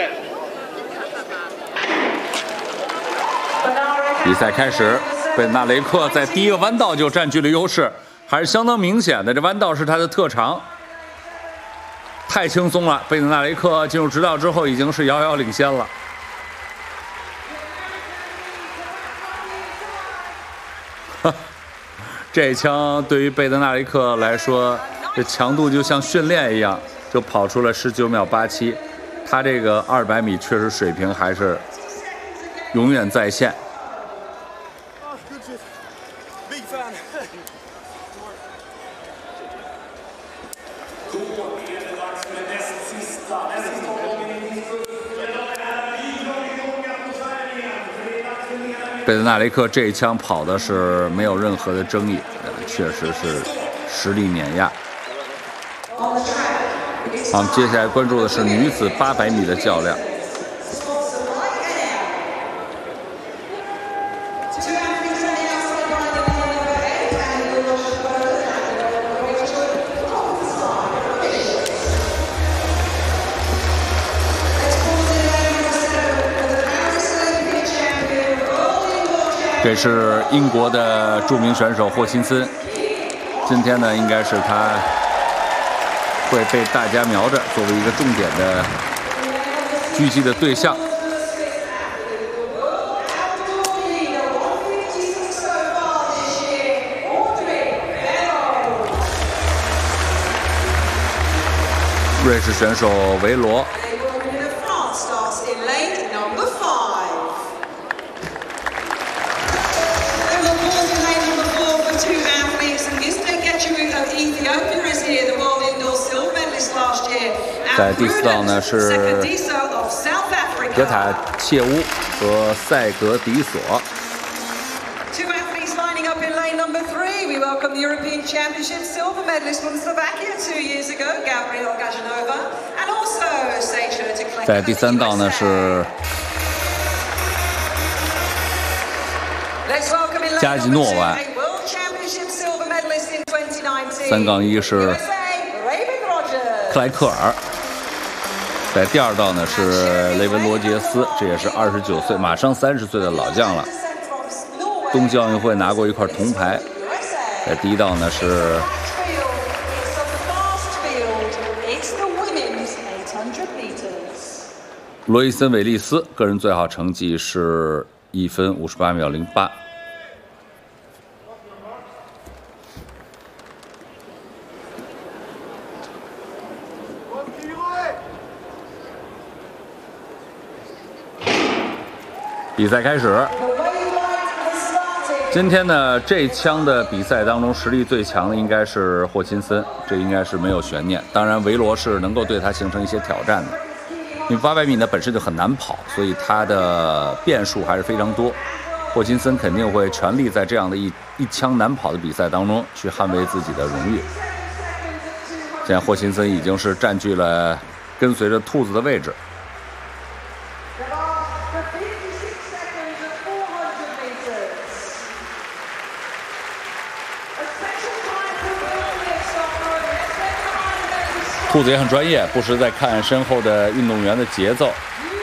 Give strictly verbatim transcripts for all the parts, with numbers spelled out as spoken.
比赛开始，贝纳雷克在第一个弯道就占据了优势，还是相当明显的。这弯道是他的特长，太轻松了。贝纳雷克进入直道之后，已经是遥遥领先了。这一枪对于贝德纳雷克来说，这强度就像训练一样，就跑出了十九秒八七。他这个二百米确实水平还是永远在线。贝德纳雷克这一枪跑的是没有任何的争议，确实是实力碾压。好，我们接下来关注的是女子八百米的较量。这是英国的著名选手霍钦森，今天呢，应该是他会被大家瞄着作为一个重点的狙击的对象。瑞士选手维罗。在第四道呢是格塔切乌和塞格迪索。 Two athletes lining up in lane number three. We welcome the European Championship silver medalist from Slovakia two years ago, Gabriel Gajanova, and also Seychelles to collect. 在第三道呢是加吉诺娃。三杠一是克莱克尔。在第二道呢是雷文罗杰斯，这也是二十九岁，马上三十岁的老将了。冬季奥运会拿过一块铜牌。在第一道呢是罗伊森·韦利斯，个人最好成绩是一分五十八秒零八。比赛开始。今天呢，这枪的比赛当中，实力最强的应该是霍钦森，这应该是没有悬念。当然，维罗是能够对他形成一些挑战的，因为八百米呢本身就很难跑，所以他的变数还是非常多。霍钦森肯定会全力在这样的一一枪难跑的比赛当中去捍卫自己的荣誉。现在霍钦森已经是占据了跟随着兔子的位置。兔子也很专业，不时在看身后的运动员的节奏。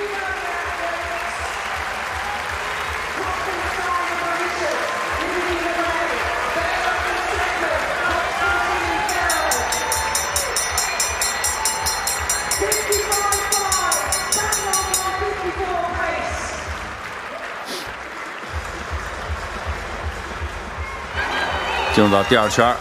进入到第二圈。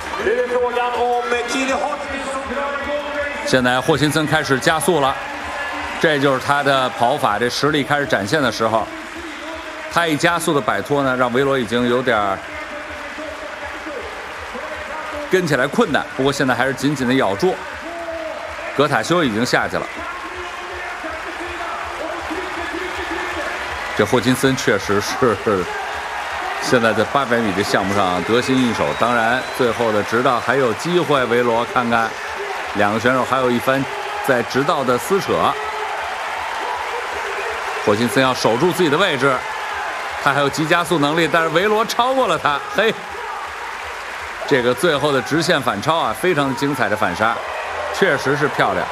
现在霍钦森开始加速了，这就是他的跑法，这实力开始展现的时候。他一加速的摆脱呢，让维罗已经有点跟起来困难，不过现在还是紧紧的咬住。格塔修已经下去了。这霍钦森确实是现在在八百米的项目上得心应手，当然最后的直道还有机会，维罗看看。两个选手还有一番在直道的撕扯，霍钦森要守住自己的位置，他还有急加速能力，但是维罗超过了他。嘿，这个最后的直线反超啊，非常精彩的反杀，确实是漂亮。